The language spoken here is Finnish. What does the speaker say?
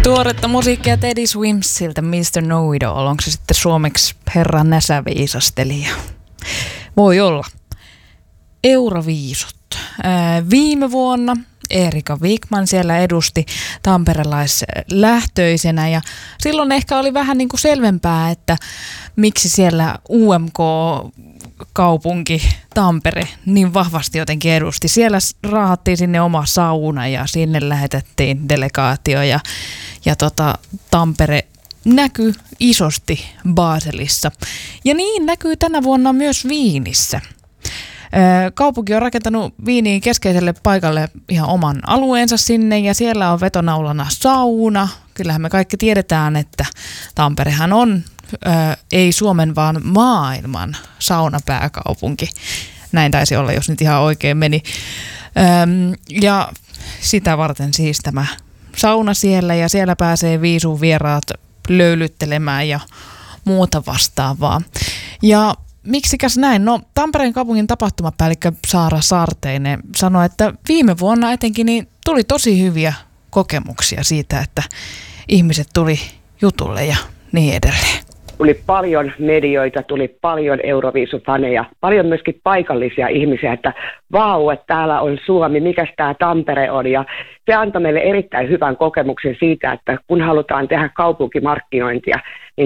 Tuoretta musiikkia Teddy Swimsiltä Mr. Know-It-All. Onko se sitten suomeksi Herra Näsäviisastelija? Voi olla. Euroviisut. Viime vuonna Erika Wigman siellä edusti tamperelaislähtöisenä ja silloin ehkä oli vähän niin kuin selvempää, että miksi siellä UMK-kaupunki Tampere niin vahvasti jotenkin edusti. Siellä raahattiin sinne oma sauna ja sinne lähetettiin delegaatio ja Tampere näkyy isosti Baselissa. Ja niin näkyy tänä vuonna myös Viinissä. Kaupunki on rakentanut Viiniin keskeiselle paikalle ihan oman alueensa sinne ja siellä on vetonaulana sauna. Kyllähän me kaikki tiedetään, että Tamperehan on ei Suomen vaan maailman saunapääkaupunki. Näin taisi olla, jos nyt ihan oikein meni. Ja sitä varten siis tämä sauna siellä ja siellä pääsee viisuun vieraat löylyttelemään ja muuta vastaavaa. Ja miksikäs näin? No Tampereen kaupungin tapahtumapäällikkö Saara Sarteinen sanoi, että viime vuonna etenkin niin tuli tosi hyviä kokemuksia siitä, että ihmiset tuli jutulle ja niin edelleen. Tuli paljon medioita, tuli paljon Euroviisufaneja, paljon myöskin paikallisia ihmisiä, että vau, että täällä on Suomi, mikäs tämä Tampere on. Ja se antoi meille erittäin hyvän kokemuksen siitä, että kun halutaan tehdä kaupunkimarkkinointia, niin